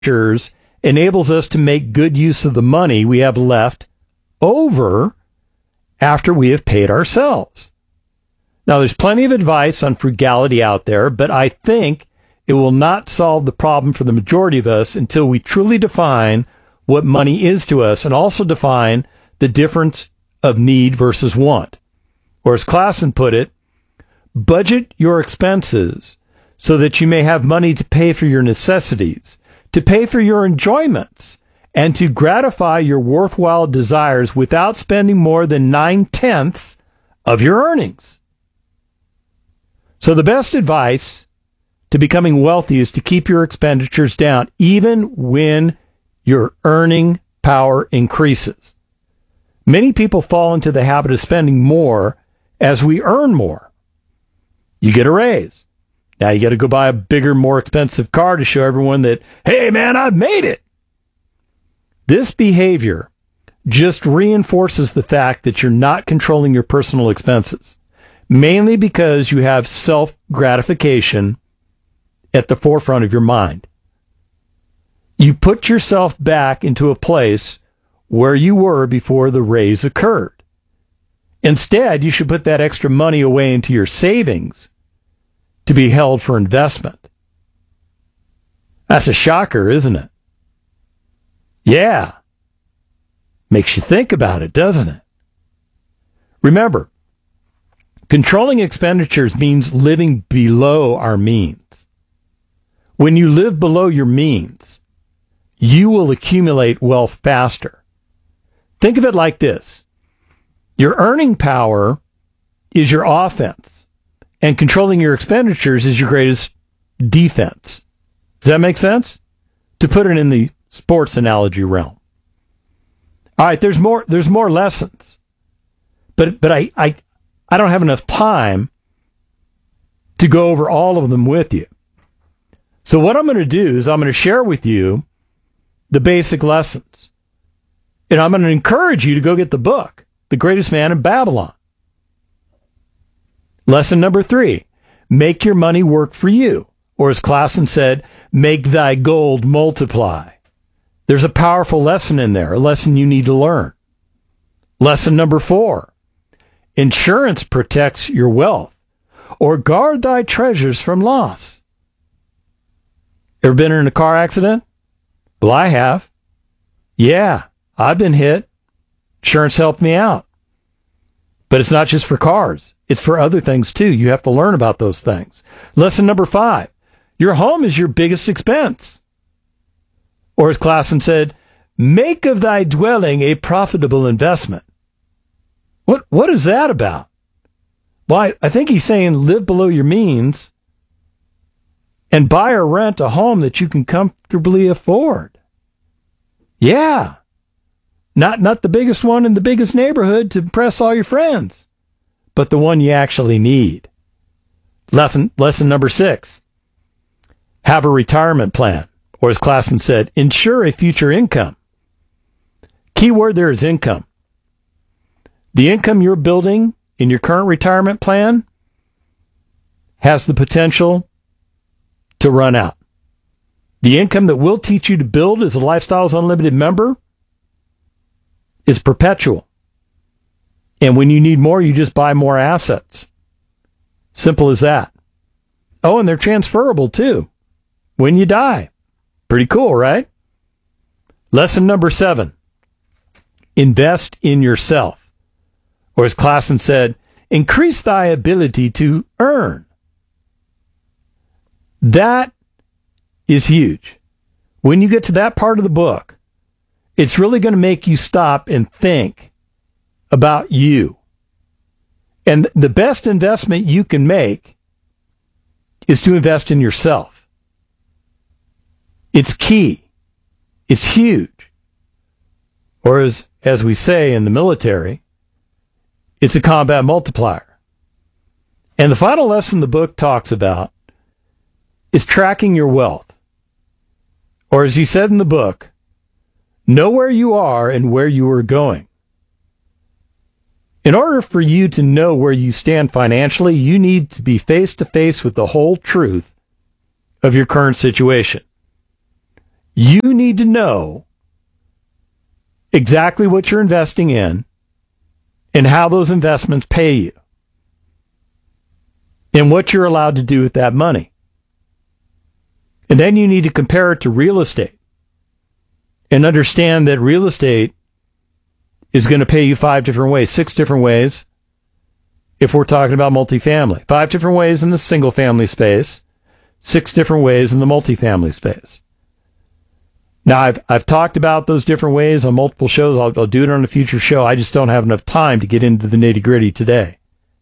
expenditures enables us to make good use of the money we have left over after we have paid ourselves. Now, there's plenty of advice on frugality out there, but I think it will not solve the problem for the majority of us until we truly define what money is to us and also define the difference of need versus want. Or as Klassen put it, budget your expenses so that you may have money to pay for your necessities, to pay for your enjoyments, and to gratify your worthwhile desires without spending more than 9/10 of your earnings. So the best advice to becoming wealthy is to keep your expenditures down, even when your earning power increases. Many people fall into the habit of spending more as we earn more. You get a raise. Now you got to go buy a bigger, more expensive car to show everyone that, hey man, I've made it. This behavior just reinforces the fact that you're not controlling your personal expenses, mainly because you have self-gratification at the forefront of your mind. You put yourself back into a place where you were before the raise occurred. Instead, you should put that extra money away into your savings to be held for investment. That's a shocker, isn't it? Yeah. Makes you think about it, doesn't it? Remember, controlling expenditures means living below our means. When you live below your means, you will accumulate wealth faster. Think of it like this. Your earning power is your offense, and controlling your expenditures is your greatest defense. Does that make sense? To put it in the sports analogy realm. All right, there's more lessons. But I don't have enough time to go over all of them with you. So what I'm going to do is I'm going to share with you the basic lessons. And I'm going to encourage you to go get the book, The Greatest Man in Babylon. Lesson number 3, make your money work for you. Or as Klassen said, make thy gold multiply. There's a powerful lesson in there, a lesson you need to learn. Lesson number 4, insurance protects your wealth, or guard thy treasures from loss. Ever been in a car accident? Well, I have. Yeah, I've been hit. Insurance helped me out. But it's not just for cars. It's for other things, too. You have to learn about those things. Lesson number 5, your home is your biggest expense. Or as Klassen said, make of thy dwelling a profitable investment. What is that about? Well, I think he's saying live below your means and buy or rent a home that you can comfortably afford. Yeah. Not the biggest one in the biggest neighborhood to impress all your friends, but the one you actually need. Lesson number 6, have a retirement plan. Or as Klassen said, ensure a future income. Key word there is income. The income you're building in your current retirement plan has the potential to run out. The income that will teach you to build as a Lifestyles Unlimited member is perpetual. And when you need more, you just buy more assets. Simple as that. Oh, and they're transferable too when you die. Pretty cool, right? Lesson number 7, invest in yourself. Or as Klassen said, increase thy ability to earn. That is huge. When you get to that part of the book, it's really going to make you stop and think about you. And the best investment you can make is to invest in yourself. It's key. It's huge. Or as we say in the military, it's a combat multiplier. And the final lesson the book talks about is tracking your wealth. Or as he said in the book, know where you are and where you are going. In order for you to know where you stand financially, you need to be face to face with the whole truth of your current situation. You need to know exactly what you're investing in and how those investments pay you and what you're allowed to do with that money. And then you need to compare it to real estate and understand that real estate is going to pay you 5 different ways, 6 different ways if we're talking about multifamily. 5 different ways in the single family space, 6 different ways in the multifamily space. Now, I've talked about those different ways on multiple shows. I'll do it on a future show. I just don't have enough time to get into the nitty-gritty today.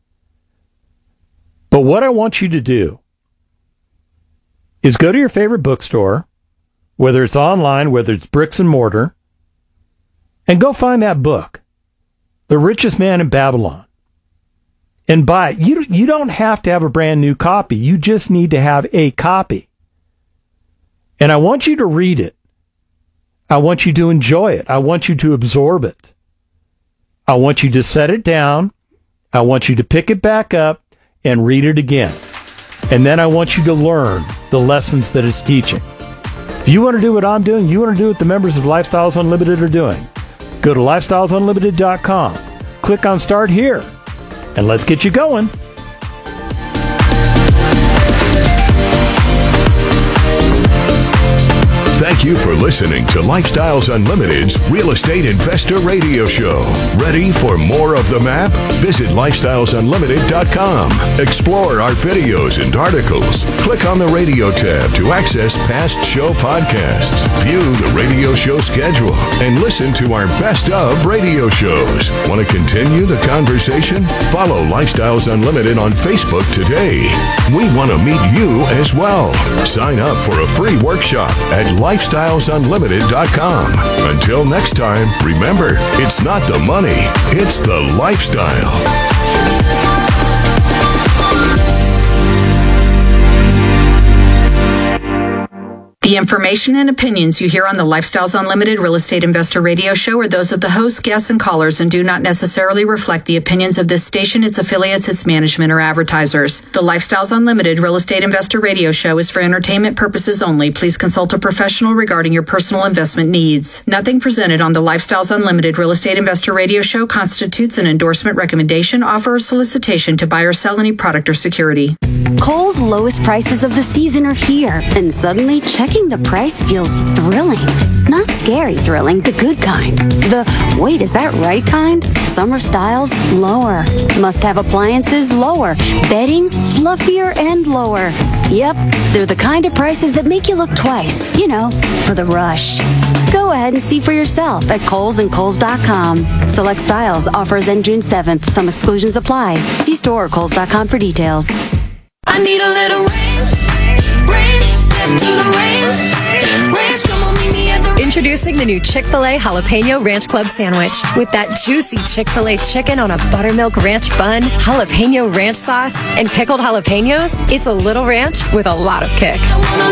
But what I want you to do is go to your favorite bookstore, whether it's online, whether it's bricks and mortar, and go find that book, The Richest Man in Babylon, and buy it. You don't have to have a brand new copy. You just need to have a copy. And I want you to read it. I want you to enjoy it. I want you to absorb it. I want you to set it down. I want you to pick it back up and read it again. And then I want you to learn the lessons that it's teaching. If you want to do what I'm doing, you want to do what the members of Lifestyles Unlimited are doing, go to lifestylesunlimited.com, click on Start Here, and let's get you going. Thank you for listening to Lifestyles Unlimited's Real Estate Investor Radio Show. Ready for more of the map? Visit lifestylesunlimited.com. Explore our videos and articles. Click on the radio tab to access past show podcasts. View the radio show schedule and listen to our best of radio shows. Want to continue the conversation? Follow Lifestyles Unlimited on Facebook today. We want to meet you as well. Sign up for a free workshop at lifestylesunlimited.com. Until next time, remember, it's not the money, it's the lifestyle. The information and opinions you hear on the Lifestyles Unlimited Real Estate Investor Radio Show are those of the hosts, guests, and callers and do not necessarily reflect the opinions of this station, its affiliates, its management, or advertisers. The Lifestyles Unlimited Real Estate Investor Radio Show is for entertainment purposes only. Please consult a professional regarding your personal investment needs. Nothing presented on the Lifestyles Unlimited Real Estate Investor Radio Show constitutes an endorsement, recommendation, offer, or solicitation to buy or sell any product or security. Kohl's lowest prices of the season are here, and suddenly checking the price feels thrilling. Not scary thrilling, the good kind. The, wait, is that right kind? Summer styles, lower. Must-have appliances, lower. Bedding, fluffier and lower. Yep, they're the kind of prices that make you look twice, you know, for the rush. Go ahead and see for yourself at Kohl's and Kohl's.com. Select styles, offers end June 7th. Some exclusions apply. See store or Kohl's.com for details. I need a little range, step to the range, come on, meet me at the Introducing the new Chick-fil-A Jalapeno Ranch Club Sandwich. With that juicy Chick-fil-A chicken on a buttermilk ranch bun, jalapeno ranch sauce, and pickled jalapenos, it's a little ranch with a lot of kick.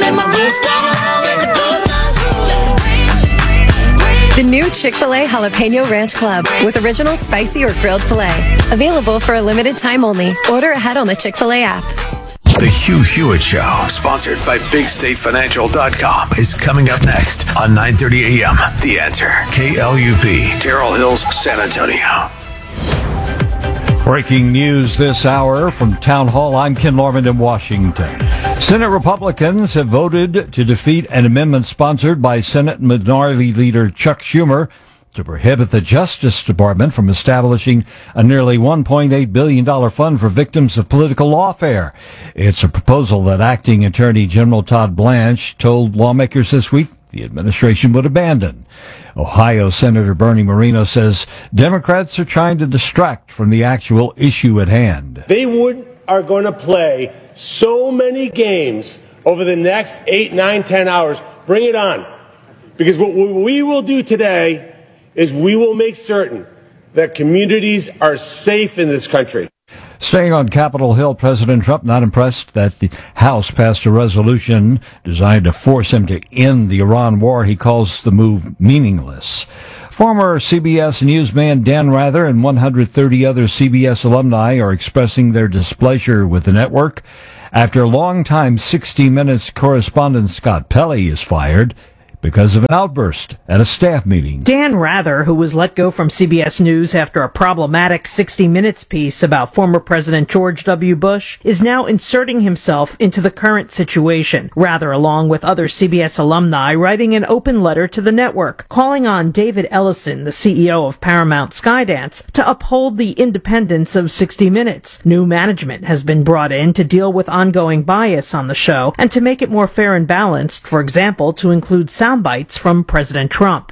The new Chick-fil-A Jalapeno Ranch Club with original spicy or grilled filet. Available for a limited time only. Order ahead on the Chick-fil-A app. The Hugh Hewitt Show, sponsored by BigStateFinancial.com, is coming up next on 9:30 a.m. The Answer, KLUP, Terrell Hills, San Antonio. Breaking news this hour from Town Hall. I'm Ken Lorman in Washington. Senate Republicans have voted to defeat an amendment sponsored by Senate Minority Leader Chuck Schumer to prohibit the Justice Department from establishing a nearly $1.8 billion fund for victims of political lawfare. It's a proposal that Acting Attorney General Todd Blanche told lawmakers this week the administration would abandon. Ohio Senator Bernie Moreno says Democrats are trying to distract from the actual issue at hand. They are going to play so many games over the next 8, 9, 10 hours. Bring it on. Because what we will do today is we will make certain that communities are safe in this country. Staying on Capitol Hill, President Trump not impressed that the House passed a resolution designed to force him to end the Iran war. He calls the move meaningless. Former CBS newsman Dan Rather and 130 other CBS alumni are expressing their displeasure with the network after longtime 60 Minutes correspondent Scott Pelley is fired because of an outburst at a staff meeting. Dan Rather, who was let go from CBS News after a problematic 60 Minutes piece about former President George W. Bush, is now inserting himself into the current situation. Rather, along with other CBS alumni, writing an open letter to the network, calling on David Ellison, the CEO of Paramount Skydance, to uphold the independence of 60 Minutes. New management has been brought in to deal with ongoing bias on the show and to make it more fair and balanced, for example, to include sound bites from President Trump.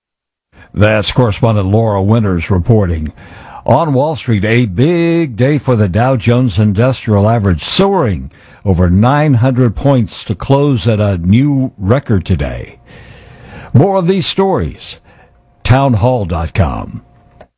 That's correspondent Laura Winters reporting. On Wall Street, a big day for the Dow Jones Industrial Average, soaring over 900 points to close at a new record today. More of these stories, townhall.com.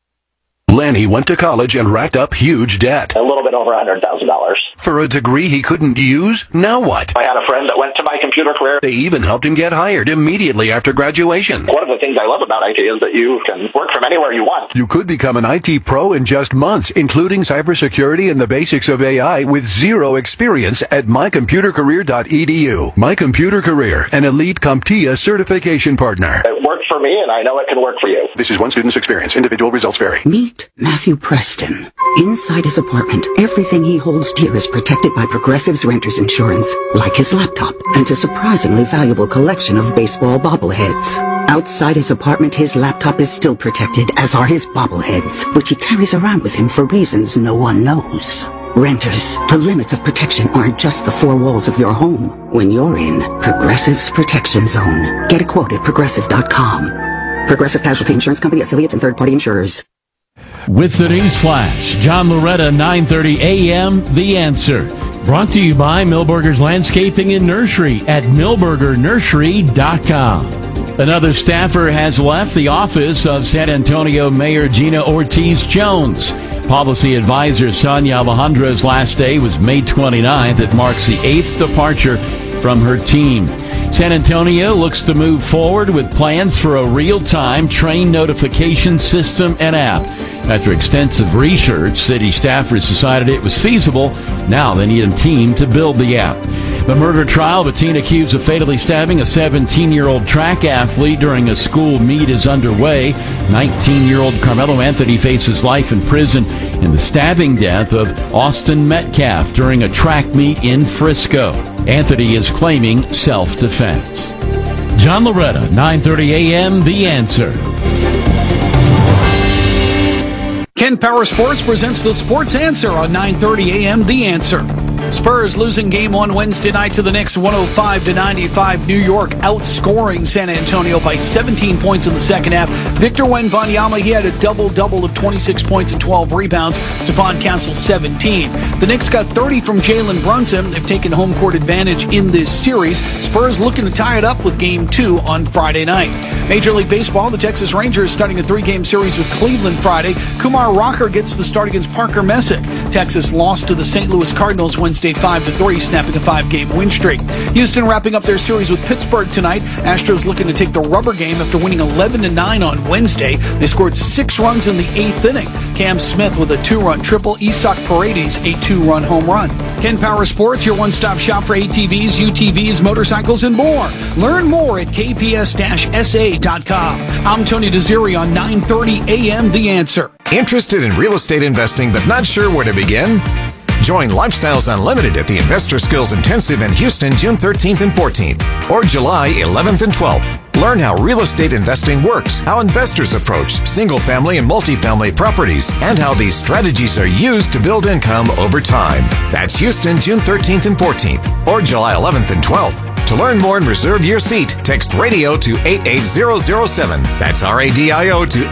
Lanny went to college and racked up huge debt. A little bit over $100,000. For a degree he couldn't use? Now what? I had a friend that went to my computer career. They even helped him get hired immediately after graduation. One of the things I love about IT is that you can work from anywhere you want. You could become an IT pro in just months, including cybersecurity and the basics of AI with zero experience at mycomputercareer.edu. My Computer Career, an elite CompTIA certification partner. It worked for me, and I know it can work for you. This is one student's experience. Individual results vary. Meet Matthew Preston. Inside his apartment, everything he holds dear is protected by Progressive's Renters Insurance, like his laptop and a surprisingly valuable collection of baseball bobbleheads. Outside his apartment, his laptop is still protected, as are his bobbleheads, which he carries around with him for reasons no one knows. Renters, the limits of protection aren't just the four walls of your home. When you're in Progressive's Protection Zone, get a quote at Progressive.com. Progressive Casualty Insurance Company, affiliates, and third-party insurers. With the News Flash, John Loretta, 9:30 a.m., The Answer. Brought to you by Milberger's Landscaping and Nursery at milbergernursery.com. Another staffer has left the office of San Antonio Mayor Gina Ortiz Jones. Policy advisor Sonia Alejandro's last day was May 29th. It marks the 8th departure from her team. San Antonio looks to move forward with plans for a real-time train notification system and app. After extensive research, city staffers decided it was feasible. Now they need a team to build the app. The murder trial of a teen accused of fatally stabbing a 17-year-old track athlete during a school meet is underway. 19-year-old Carmelo Anthony faces life in prison in the stabbing death of Austin Metcalf during a track meet in Frisco. Anthony is claiming self-defense. John Loretta, 9:30 a.m., The Answer. Ken Power Sports presents the Sports Answer on 9:30 a.m. The Answer. Spurs losing game one Wednesday night to the Knicks 105-95. New York outscoring San Antonio by 17 points in the second half. Victor Wembanyama, he had a double-double of 26 points and 12 rebounds. Stephon Castle, 17. The Knicks got 30 from Jalen Brunson. They've taken home court advantage in this series. Spurs looking to tie it up with game two on Friday night. Major League Baseball, the Texas Rangers starting a three-game series with Cleveland Friday. Kumar Rocker gets the start against Parker Messick. Texas lost to the St. Louis Cardinals Wednesday 5-3, snapping a 5-game win streak. Houston wrapping up their series with Pittsburgh tonight. Astros looking to take the rubber game after winning 11-9 on Wednesday. They scored 6 runs in the 8th inning. Cam Smith with a 2-run triple. Isak Paredes a 2-run home run. Ken Power Sports, your one-stop shop for ATVs, UTVs, motorcycles, and more. Learn more at kps-sa.com. I'm Tony Desiri on 9:30 a.m. The Answer. Interested in real estate investing but not sure where to begin? Join Lifestyles Unlimited at the Investor Skills Intensive in Houston June 13th and 14th, or July 11th and 12th. Learn how real estate investing works, how investors approach single-family and multifamily properties, and how these strategies are used to build income over time. That's Houston June 13th and 14th, or July 11th and 12th. To learn more and reserve your seat, text RADIO to 88007. That's RADIO to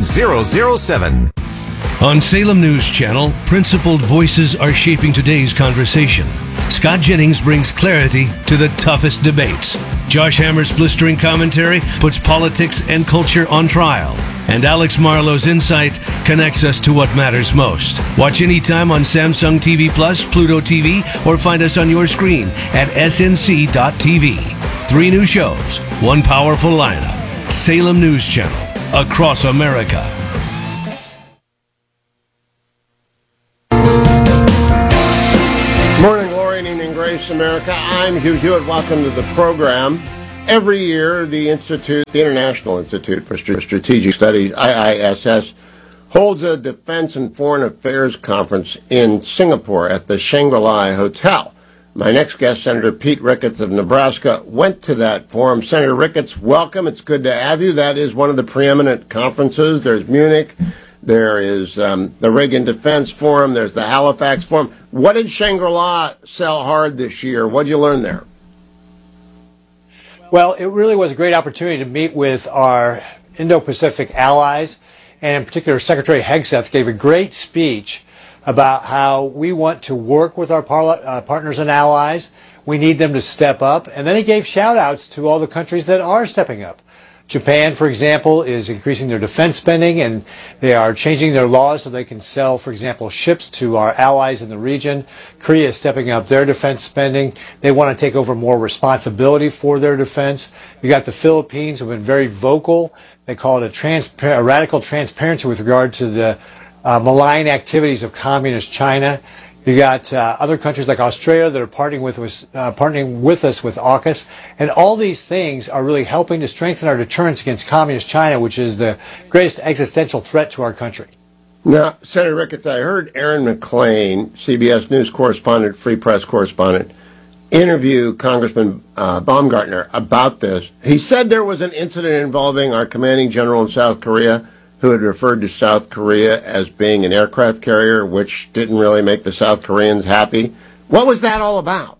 88007. On Salem News Channel, principled voices are shaping today's conversation. Scott Jennings brings clarity to the toughest debates. Josh Hammer's blistering commentary puts politics and culture on trial. And Alex Marlowe's insight connects us to what matters most. Watch anytime on Samsung TV Plus, Pluto TV, or find us on your screen at snc.tv. 3 new shows, 1 powerful lineup. Salem News Channel, across America. Morning, glory, and evening grace, America. I'm Hugh Hewitt. Welcome to the program. every year, the International Institute for Strategic Studies, IISS, holds a Defense and Foreign Affairs Conference in Singapore at the Shangri-La Hotel. My next guest, Senator Pete Ricketts of Nebraska, went to that forum. Senator Ricketts, welcome. It's good to have you. That is one of the preeminent conferences. There's Munich. There is the Reagan Defense Forum. There's the Halifax Forum. What did Shangri-La sell hard this year? What did you learn there? Well, it really was a great opportunity to meet with our Indo-Pacific allies, and in particular, Secretary Hegseth gave a great speech about how we want to work with our partners and allies. We need them to step up. And then he gave shout-outs to all the countries that are stepping up. Japan, for example, is increasing their defense spending, and they are changing their laws so they can sell, for example, ships to our allies in the region. Korea is stepping up their defense spending. They want to take over more responsibility for their defense. You got the Philippines, who have been very vocal. They call it a radical transparency with regard to the malign activities of communist China. You got other countries like Australia that are partnering with us with AUKUS, and all these things are really helping to strengthen our deterrence against communist China, which is the greatest existential threat to our country. Now, Senator Ricketts, I heard Aaron McClain, CBS News correspondent, Free Press correspondent, interview Congressman Baumgartner about this. He said there was an incident involving our commanding general in South Korea who had referred to South Korea as being an aircraft carrier, which didn't really make the South Koreans happy. What was that all about?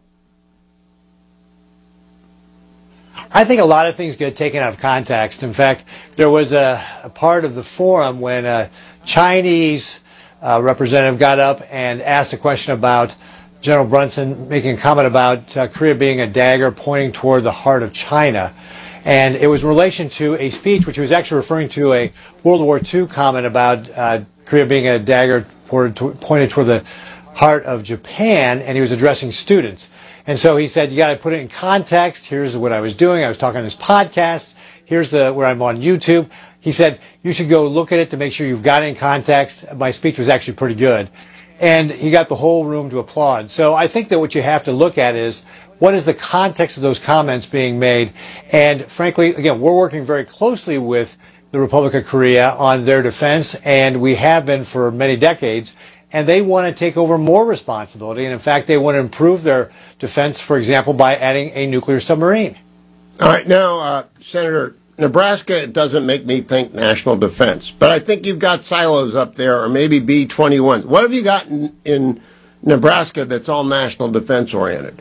I think a lot of things get taken out of context. In fact, there was a part of the forum when a Chinese representative got up and asked a question about General Brunson making a comment about Korea being a dagger pointing toward the heart of China. And it was in relation to a speech which he was actually referring to a World War II comment about Korea being a dagger pointed toward the heart of Japan, and he was addressing students. And so he said, you got to put it in context. Here's what I was doing. I was talking on this podcast. Here's where I'm on YouTube. He said, you should go look at it to make sure you've got it in context. My speech was actually pretty good. And he got the whole room to applaud. So I think that what you have to look at is, what is the context of those comments being made? And frankly, again, we're working very closely with the Republic of Korea on their defense, and we have been for many decades. And they want to take over more responsibility. And in fact, they want to improve their defense, for example, by adding a nuclear submarine. All right. Now, Senator, Nebraska doesn't make me think national defense, but I think you've got silos up there, or maybe B-21. What have you got in Nebraska that's all national defense oriented?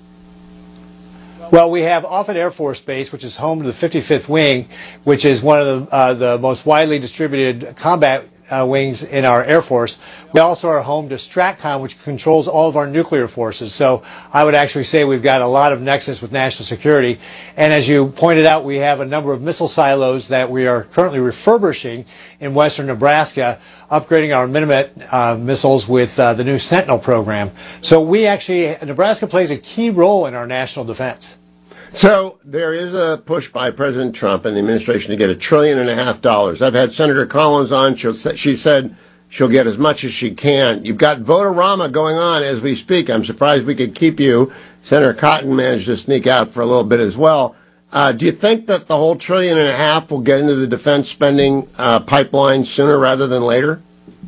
Well, we have Offutt Air Force Base, which is home to the 55th Wing, which is one of the most widely distributed combat wings in our Air Force. We also are home to STRATCOM, which controls all of our nuclear forces. So I would actually say we've got a lot of nexus with national security. And as you pointed out, we have a number of missile silos that we are currently refurbishing in western Nebraska, upgrading our Minimet missiles with the new Sentinel program. So Nebraska plays a key role in our national defense. So there is a push by President Trump and the administration to get $1.5 trillion. I've had Senator Collins on. She said she'll get as much as she can. You've got Vote-A-Rama going on as we speak. I'm surprised we could keep you. Senator Cotton managed to sneak out for a little bit as well. Do you think that the whole $1.5 trillion will get into the defense spending pipeline sooner rather than later?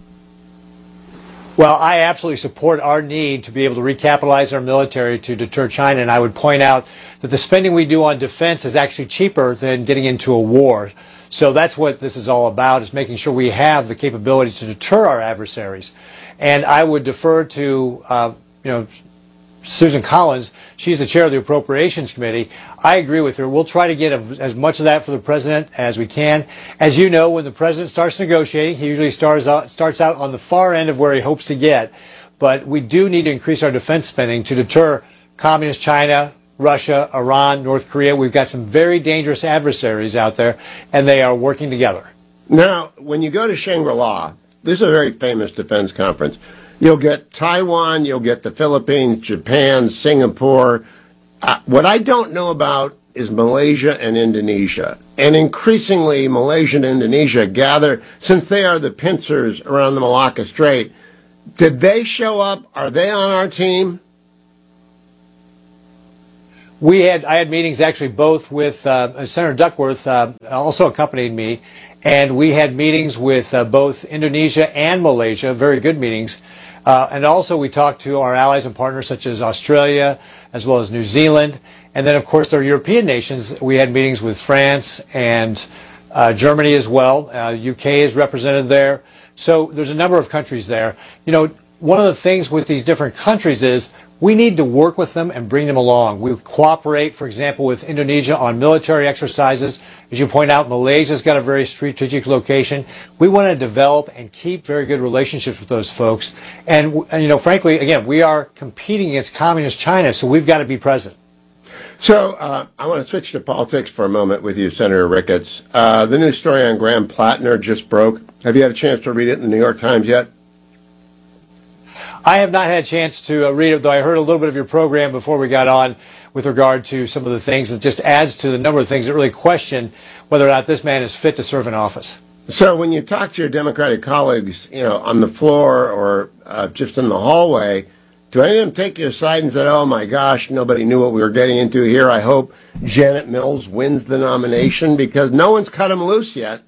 Well, I absolutely support our need to be able to recapitalize our military to deter China, and I would point out that the spending we do on defense is actually cheaper than getting into a war. So that's what this is all about, is making sure we have the capability to deter our adversaries. And I would defer to, Susan Collins. She's the chair of the Appropriations Committee. I agree with her. We'll try to get as much of that for the president as we can. As you know, when the president starts negotiating, he usually starts out on the far end of where he hopes to get. But we do need to increase our defense spending to deter communist China, Russia, Iran, North Korea. We've got some very dangerous adversaries out there, and they are working together. Now, when you go to Shangri-La, this is a very famous defense conference. You'll get Taiwan, you'll get the Philippines, Japan, Singapore. What I don't know about is Malaysia and Indonesia. And increasingly, Malaysia and Indonesia gather, since they are the pincers around the Malacca Strait. Did they show up? Are they on our team? I had meetings actually both with Senator Duckworth, also accompanied me, and we had meetings with both Indonesia and Malaysia, very good meetings. And also we talked to our allies and partners such as Australia, as well as New Zealand. And then, of course, our European nations. We had meetings with France and Germany as well. UK is represented there. So there's a number of countries there. You know, one of the things with these different countries is we need to work with them and bring them along. We cooperate, for example, with Indonesia on military exercises. As you point out, Malaysia's got a very strategic location. We want to develop and keep very good relationships with those folks. And you know, frankly, again, we are competing against communist China, so we've got to be present. So I want to switch to politics for a moment with you, Senator Ricketts. The new story on Graham Plattner just broke. Have you had a chance to read it in the New York Times yet? I have not had a chance to read it, though I heard a little bit of your program before we got on with regard to some of the things. It just adds to the number of things that really question whether or not this man is fit to serve in office. So when you talk to your Democratic colleagues, you know, on the floor or just in the hallway, do any of them take you aside and say, oh, my gosh, nobody knew what we were getting into here. I hope Janet Mills wins the nomination, because no one's cut him loose yet.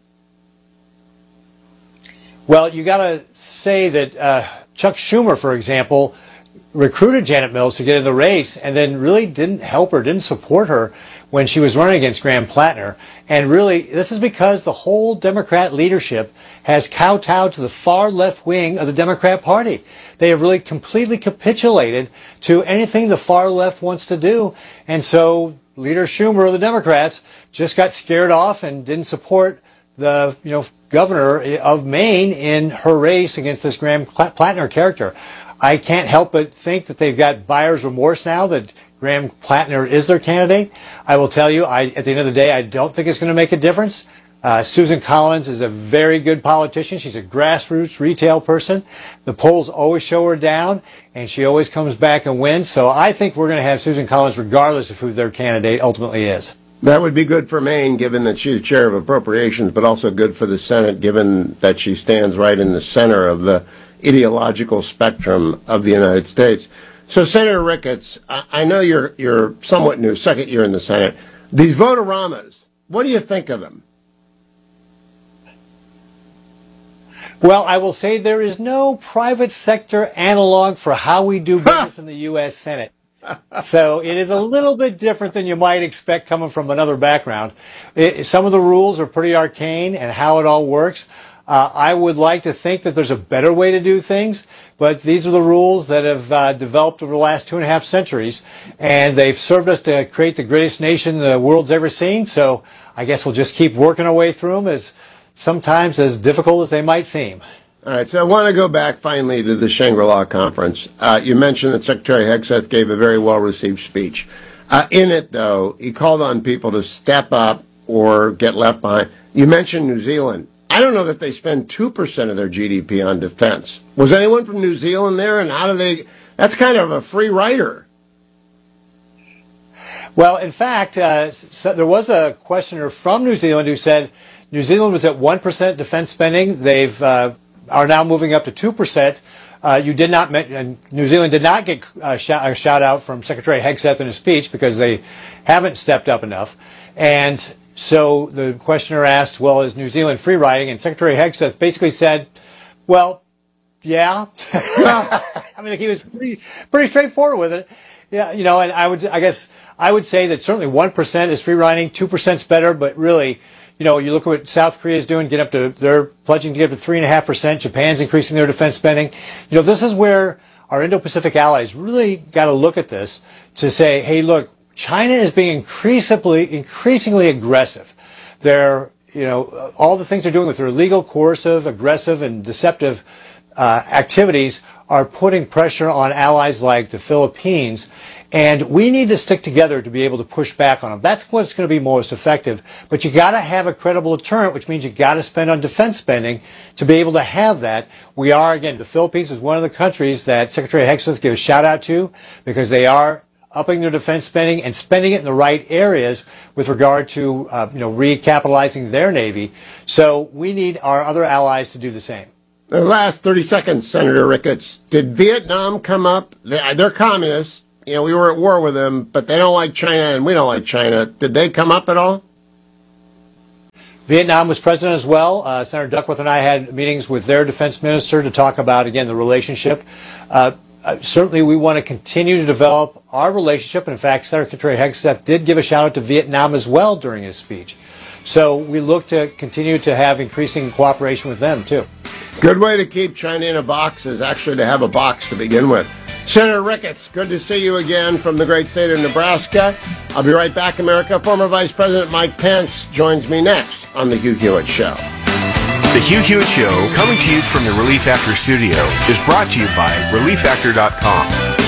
Well, you got to say that Chuck Schumer, for example, recruited Janet Mills to get in the race and then really didn't help her, didn't support her when she was running against Graham Plattner. And really, this is because the whole Democrat leadership has kowtowed to the far left wing of the Democrat Party. They have really completely capitulated to anything the far left wants to do. And so Leader Schumer of the Democrats just got scared off and didn't support the, you know, governor of Maine in her race against this Graham Plattner character. I can't help but think that they've got buyer's remorse now that Graham Plattner is their candidate. I will tell you, at the end of the day, I don't think it's going to make a difference. Susan Collins is a very good politician. She's a grassroots retail person. The polls always show her down, and she always comes back and wins. So I think we're going to have Susan Collins regardless of who their candidate ultimately is. That would be good for Maine, given that she's chair of appropriations, but also good for the Senate, given that she stands right in the center of the ideological spectrum of the United States. So, Senator Ricketts, I know you're somewhat new, second year in the Senate. These vote-a-ramas, what do you think of them? Well, I will say there is no private sector analog for how we do business in the U.S. Senate. So it is a little bit different than you might expect coming from another background. Some of the rules are pretty arcane and how it all works. I would like to think that there's a better way to do things, but these are the rules that have developed over the last 2.5 centuries, and they've served us to create the greatest nation the world's ever seen. So I guess we'll just keep working our way through them, sometimes as difficult as they might seem. All right, so I want to go back finally to the Shangri-La conference. You mentioned that Secretary Hegseth gave a very well-received speech. In it, though, he called on people to step up or get left behind. You mentioned New Zealand. I don't know that they spend 2% of their GDP on defense. Was anyone from New Zealand there, and how do they... That's kind of a free rider. Well, in fact, so there was a questioner from New Zealand who said New Zealand was at 1% defense spending. They've are now moving up to 2%. You did not mention, New Zealand did not get a shout out from Secretary Hegseth in his speech because they haven't stepped up enough. And so the questioner asked, well, is New Zealand free riding? And Secretary Hegseth basically said, well, yeah. I mean, he was pretty straightforward with it. Yeah, you know, and I would say that certainly 1% is free riding, 2%'s better, but really, you know, you look at what South Korea is doing, they're pledging to get up to 3.5%. Japan's increasing their defense spending. You know, this is where our Indo-Pacific allies really got to look at this to say, hey, look, China is being increasingly aggressive. They're, you know, all the things they're doing with their illegal, coercive, aggressive, and deceptive activities are putting pressure on allies like the Philippines. And we need to stick together to be able to push back on them. That's what's going to be most effective. But you got to have a credible deterrent, which means you got to spend on defense spending to be able to have that. We are, again, the Philippines is one of the countries that Secretary Hegseth gave a shout out to because they are upping their defense spending and spending it in the right areas with regard to, recapitalizing their Navy. So we need our other allies to do the same. The last 30 seconds, Senator Ricketts. Did Vietnam come up? They're communists. we were at war with them, but they don't like China and we don't like China. Did they come up at all? Vietnam was present as well. Senator Duckworth and I had meetings with their defense minister to talk about, again, the relationship. Certainly, we want to continue to develop our relationship. And in fact, Secretary Hegseth did give a shout out to Vietnam as well during his speech. So we look to continue to have increasing cooperation with them, too. Good way to keep China in a box is actually to have a box to begin with. Senator Ricketts, good to see you again from the great state of Nebraska. I'll be right back, America. Former Vice President Mike Pence joins me next on The Hugh Hewitt Show. The Hugh Hewitt Show, coming to you from the Relief Factor studio, is brought to you by ReliefFactor.com.